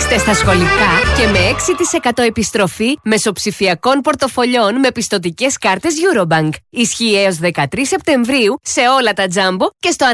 Παίξτε στα σχολικά και με 6% επιστροφή μεσοψηφιακών πορτοφολιών με πιστωτικές κάρτες Eurobank. Ισχύει έως 13 Σεπτεμβρίου σε όλα τα Jumbo και στο